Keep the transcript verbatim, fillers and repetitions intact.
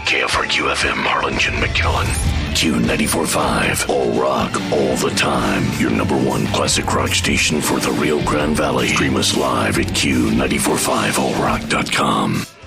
K F R Q F M Harlingen, McAllen. Q ninety-four point five, all rock, all the time. Your number one classic rock station for the Rio Grande Valley. Stream us live at Q nine four five all rock dot com.